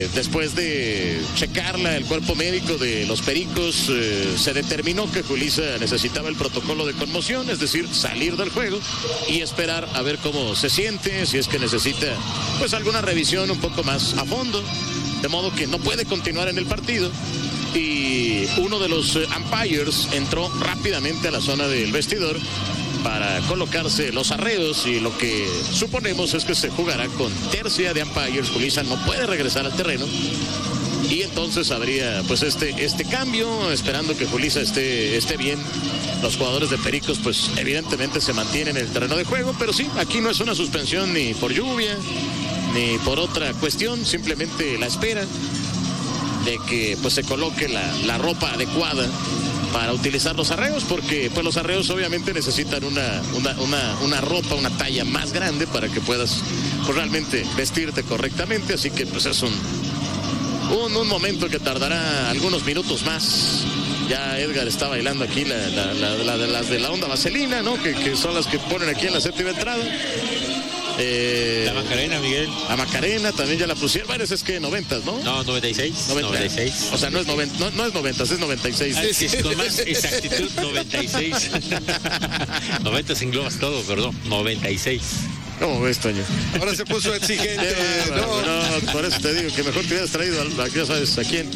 Después de checarla el cuerpo médico de los Pericos, se determinó que Julissa necesitaba el protocolo de conmoción, es decir, salir del juego y esperar a ver cómo se siente, si es que necesita pues alguna revisión un poco más a fondo, de modo que no puede continuar en el partido. Y uno de los umpires entró rápidamente a la zona del vestidor para colocarse los arreos, y lo que suponemos es que se jugará con tercia de umpires. Julissa no puede regresar al terreno y entonces habría pues este cambio, esperando que Julissa esté bien. Los jugadores de Pericos pues evidentemente se mantienen en el terreno de juego, pero sí, aquí no es una suspensión ni por lluvia ni por otra cuestión, simplemente la espera de que pues se coloque la ropa adecuada para utilizar los arreos, porque pues los arreos obviamente necesitan una ropa, una talla más grande para que puedas pues realmente vestirte correctamente, así que pues es un momento que tardará algunos minutos más. Ya Edgar está bailando aquí las de la onda vaselina, ¿no? Que son las que ponen aquí en la séptima entrada. La Macarena, Miguel. La Macarena también ya la pusieron. Bueno, es que 90, ¿no? No, 96. 96. O sea, no es 90, no es 90, es 96. Sí, con más exactitud, 96. 90 se englobas todo, perdón. 96. ¿Cómo ves, Toño? Ahora se puso exigente. No, por eso te digo que mejor te hubieras traído ya sabes a quién.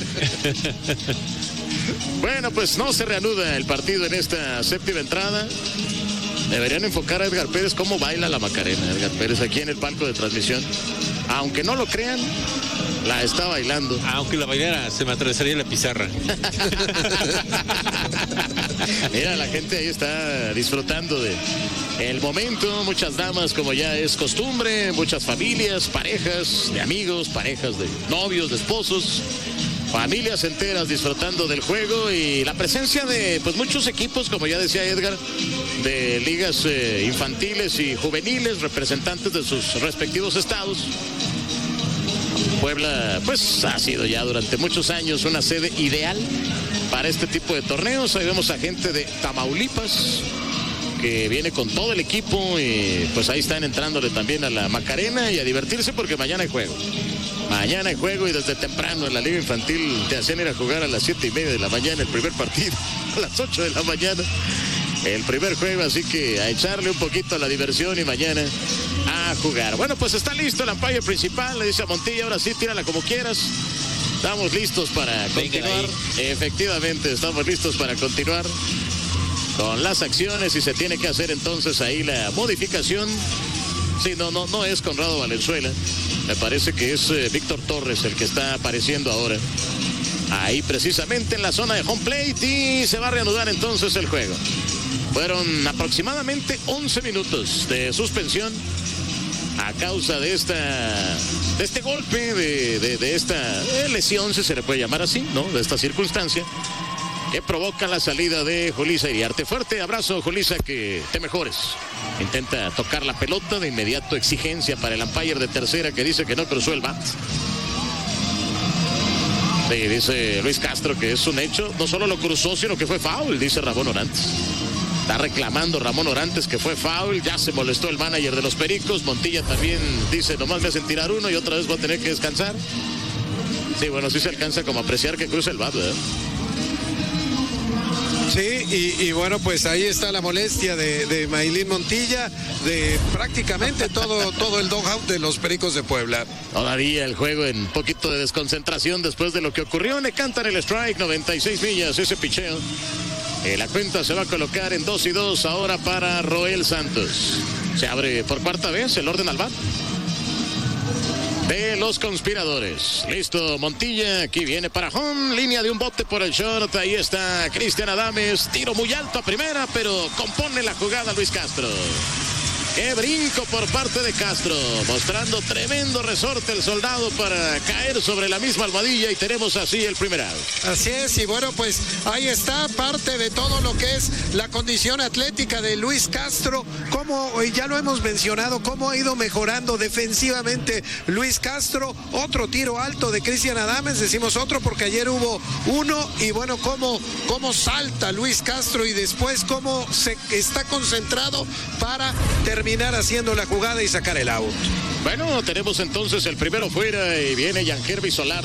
Bueno, pues no se reanuda el partido en esta séptima entrada. Deberían enfocar a Edgar Pérez cómo baila la Macarena. Edgar Pérez aquí en el palco de transmisión. Aunque no lo crean, la está bailando. Aunque la bailara, se me atravesaría la pizarra. Mira, la gente ahí está disfrutando de el momento. Muchas damas, como ya es costumbre, muchas familias, parejas de amigos, parejas de novios, de esposos, familias enteras disfrutando del juego, y la presencia de pues muchos equipos, como ya decía Edgar, de ligas infantiles y juveniles, representantes de sus respectivos estados. Puebla pues ha sido ya durante muchos años una sede ideal para este tipo de torneos. Ahí vemos a gente de Tamaulipas que viene con todo el equipo, y pues ahí están entrándole también a la Macarena y a divertirse, porque mañana hay juego. Mañana hay juego, y desde temprano en la liga infantil te hacían ir a jugar a las 7:30 de la mañana el primer partido, a las 8 de la mañana el primer juego, así que a echarle un poquito a la diversión y mañana a jugar. Bueno, pues está listo el umpire principal, le dice a Montilla, ahora sí, tírala como quieras. Estamos listos para continuar. Efectivamente, estamos listos para continuar con las acciones, y se tiene que hacer entonces ahí la modificación. Sí, no es Conrado Valenzuela. Me parece que es Víctor Torres el que está apareciendo ahora. Ahí precisamente en la zona de home plate, y se va a reanudar entonces el juego. Fueron aproximadamente 11 minutos de suspensión a causa de este golpe, de esta lesión, si se le puede llamar así, ¿no? De esta circunstancia que provoca la salida de Julissa Iriarte. Fuerte abrazo, Julissa, que te mejores. Intenta tocar la pelota, de inmediato exigencia para el umpire de tercera, que dice que no cruzó el bat. Sí, dice Luis Castro que es un hecho, no solo lo cruzó, sino que fue foul, dice Ramón Orantes. Está reclamando Ramón Orantes que fue foul, ya se molestó el manager de los Pericos. Montilla también dice, nomás me hacen tirar uno y otra vez voy a tener que descansar. Sí, bueno, sí se alcanza como a apreciar que cruza el bat, ¿verdad? Sí, y bueno, pues ahí está la molestia de Maylin Montilla, de prácticamente todo el doghouse de los Pericos de Puebla. Todavía el juego en un poquito de desconcentración después de lo que ocurrió. Le cantan el strike, 96 millas ese picheo. La cuenta se va a colocar en 2-2 ahora para Roel Santos. Se abre por cuarta vez el orden al bat de los conspiradores. Listo, Montilla, aquí viene para home, línea de un bote por el short, ahí está Cristian Adames, tiro muy alto a primera, pero compone la jugada Luis Castro. ¡Qué brinco por parte de Castro! Mostrando tremendo resorte el soldado para caer sobre la misma almohadilla, y tenemos así el primer out. Así es, y bueno, pues ahí está parte de todo lo que es la condición atlética de Luis Castro, como ya lo hemos mencionado, cómo ha ido mejorando defensivamente Luis Castro. Otro tiro alto de Cristian Adames, decimos otro porque ayer hubo uno, y bueno, cómo salta Luis Castro, y después cómo se está concentrado para terminar terminar haciendo la jugada y sacar el out. Bueno, tenemos entonces el primero fuera y viene Yangervis Solar.